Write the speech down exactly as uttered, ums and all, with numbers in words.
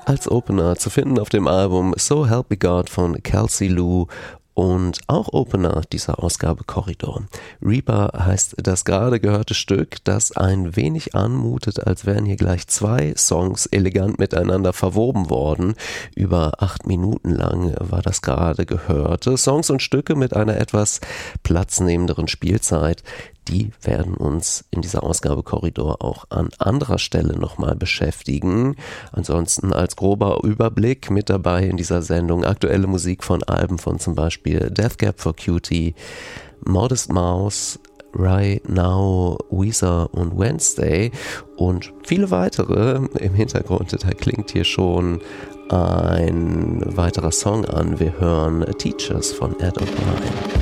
als Opener zu finden auf dem Album So Help Me God von Kelsey Lou und auch Opener dieser Ausgabe Korridor. Reaper heißt das gerade gehörte Stück, das ein wenig anmutet, als wären hier gleich zwei Songs elegant miteinander verwoben worden. Über acht Minuten lang war das gerade gehörte. Songs und Stücke mit einer etwas platznehmenderen Spielzeit. Die werden uns in dieser Ausgabe Korridor auch an anderer Stelle nochmal beschäftigen. Ansonsten als grober Überblick mit dabei in dieser Sendung aktuelle Musik von Alben von zum Beispiel Death Cab for Cutie, Modest Mouse, Right Now, Weezer und Wednesday und viele weitere. Im Hintergrund, da klingt hier schon ein weiterer Song an. Wir hören Teachers von Ed O'Brien.